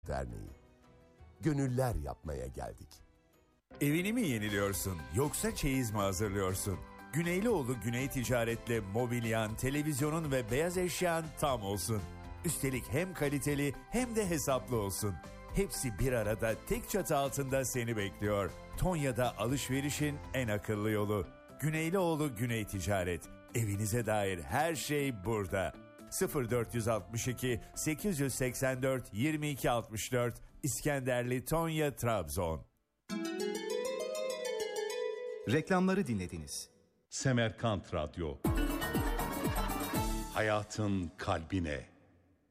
Derneği. Gönüller yapmaya geldik. Evini mi yeniliyorsun yoksa çeyiz mi hazırlıyorsun? Güneylioğlu Güney Ticaret'le mobilyan, televizyonun ve beyaz eşyan tam olsun. Üstelik hem kaliteli hem de hesaplı olsun. Hepsi bir arada tek çatı altında seni bekliyor. Tonya'da alışverişin en akıllı yolu. Güneylioğlu Güney Ticaret. Evinize dair her şey burada. 0462 884 2264 İskenderli Tonya Trabzon. Reklamları dinlediniz. Semerkant Radyo. Hayatın kalbine.